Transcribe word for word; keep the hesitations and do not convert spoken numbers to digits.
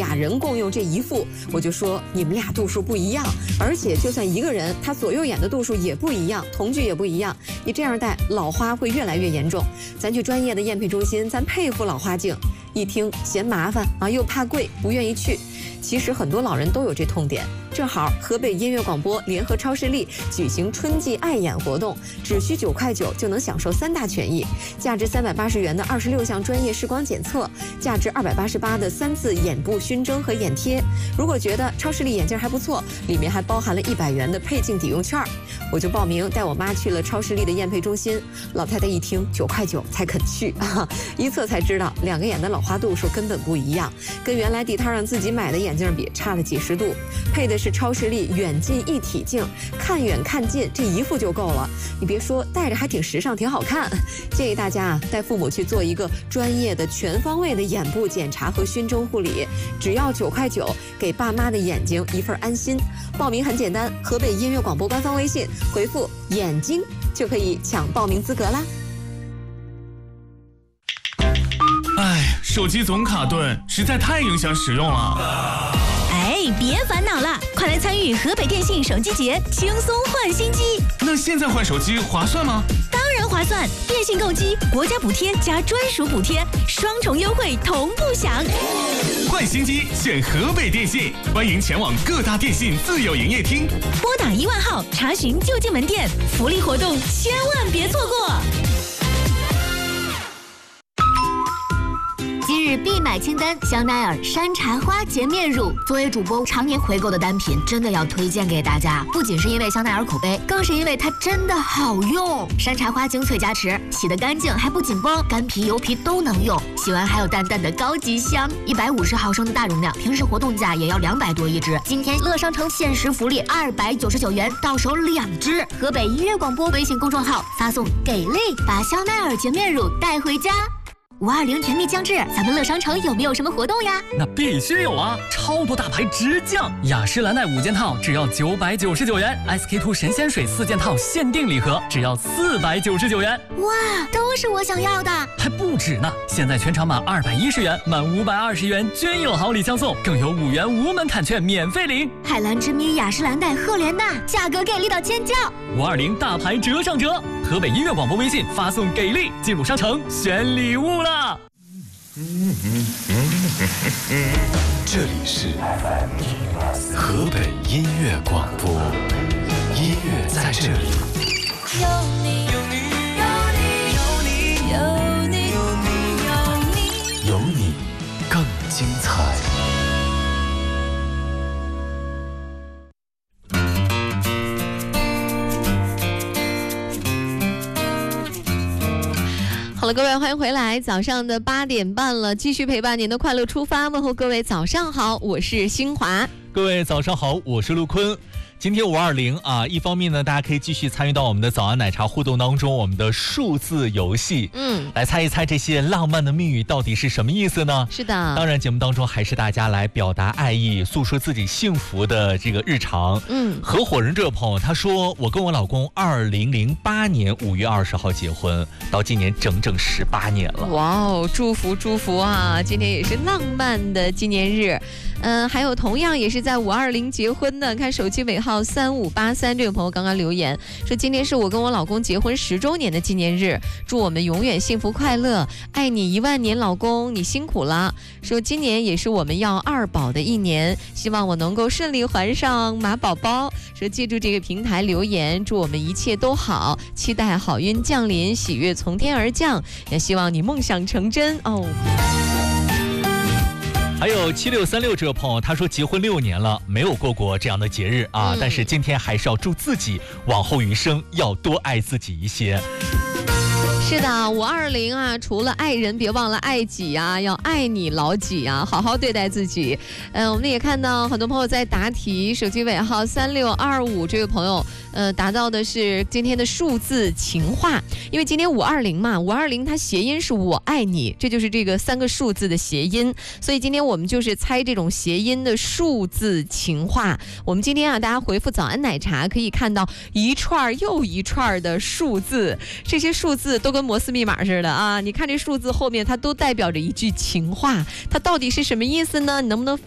俩人共用这一副，我就说你们俩度数不一样，而且就算一个人，他左右眼的度数也不一样，瞳距也不一样，你这样戴老花会越来越严重。咱去专业的验配中心，咱配副老花镜。一听嫌麻烦啊，又怕贵，不愿意去。其实很多老人都有这痛点。正好河北音乐广播联合超视力举行春季爱眼活动，只需九块九就能享受三大权益：价值三百八十元的二十六项专业视光检测，价值二百八十八的三次眼部熏蒸和眼贴。如果觉得超视力眼镜还不错，里面还包含了一百元的配镜抵用券。我就报名带我妈去了超视力的验配中心。老太太一听九块九才肯去啊，一测才知道两个眼的老花度数根本不一样，跟原来地摊上自己买的眼镜比差了几十度。配的是超视力远近一体镜，看远看近这一副就够了。你别说，戴着还挺时尚，挺好看。建议大家啊，带父母去做一个专业的全方位的眼部检查和熏蒸护理，只要九块九，给爸妈的眼睛一份安心。报名很简单，河北音乐广播官方微信回复眼睛就可以抢报名资格啦。 哎，手机总卡顿，实在太影响使用了。 哎，别烦恼了，快来参与河北电信手机节，轻松换新机。 那现在换手机划算吗？ 当然划算，电信购机，国家补贴加专属补贴，双重优惠同步享。 换新机选河北电信，欢迎前往各大电信自有营业厅， 拨打一万号查询就近门店，福利活动千万别错过。 今日必买清单：香奈儿山茶花洁面乳。作为主播常年回购的单品，真的要推荐给大家。不仅是因为香奈儿口碑，更是因为它真的好用。山茶花精粹加持，洗得干净还不紧绷，干皮油皮都能用。洗完还有淡淡的高级香。一百五十毫升的大容量，平时活动价也要两百多一支。今天乐商城限时福利二百九十九元，到手两支。河北音乐广播微信公众号发送“给力”，把香奈儿洁面乳带回家。五二零甜蜜将至，咱们乐商城有没有什么活动呀？ 那必须有啊！超多大牌直降，雅诗兰黛五件套只要九百九十九元 ，S K two 神仙水四件套限定礼盒只要四百九十九元。 哇，都是我想要的！ 还不止呢！现在全场满二百一十元，满五百二十元均有好礼相送，更有五元无门槛券免费领。 海蓝之谜、雅诗兰黛、赫莲娜，价格给力到尖叫！ 五二零大牌折上折，河北音乐广播微信发送“给力”，进入商城选礼物了。 这里是河北音乐广播，音乐在这里。 有你，有你，有你，有你，有你，有你， 有你更精彩。 好了，各位，欢迎回来。早上的八点半了，继续陪伴您的快乐出发。问候各位早上好，我是新华。 各位早上好，我是陆坤。今天五二零啊，一方面呢，大家可以继续参与到我们的早安奶茶互动当中，我们的数字游戏， 嗯， 来猜一猜这些浪漫的密语到底是什么意思呢？ 是的， 当然节目当中还是大家来表达爱意，诉说自己幸福的这个日常。 嗯， 合伙人这位朋友他说，我跟我老公二零零八年五月二十号结婚，到今年整整十八年了。 哇哦，祝福祝福啊！今天也是浪漫的纪念日。嗯、呃，还有同样也是在五二零结婚的，看手机尾号三五八三这位朋友刚刚留言说，今天是我跟我老公结婚十周年的纪念日，祝我们永远幸福快乐，爱你一万年，老公你辛苦了。说今年也是我们要二宝的一年，希望我能够顺利怀上马宝宝。说借助这个平台留言，祝我们一切都好，期待好运降临，喜悦从天而降，也希望你梦想成真哦。 还有七六三六这位朋友，他说结婚六年了，没有过过这样的节日啊、嗯，但是今天还是要祝自己往后余生要多爱自己一些。 是的，五二零啊，除了爱人，别忘了爱己啊，要爱你老己啊，好好对待自己。嗯、呃，我们也看到很多朋友在答题，手机尾号三六二五这位朋友，呃，答到的是今天的数字情话，因为今天五二零嘛，五二零它谐音是我爱你，这就是这个三个数字的谐音，所以今天我们就是猜这种谐音的数字情话。我们今天啊，大家回复早安奶茶可以看到一串又一串的数字，这些数字都跟摩斯密码似的啊！你看这数字后面，它都代表着一句情话，它到底是什么意思呢？你能不能